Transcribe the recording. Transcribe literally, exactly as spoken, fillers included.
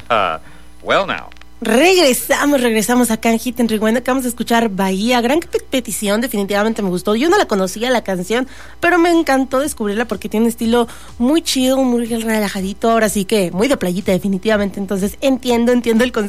Well, now. Regresamos, regresamos acá en Hit and Rewind. Acabamos de escuchar Bahía, gran pe- petición, definitivamente me gustó. Yo no la conocía la canción, pero me encantó descubrirla porque tiene un estilo muy chido, muy relajadito, ahora sí que muy de playita definitivamente. Entonces entiendo, entiendo el concepto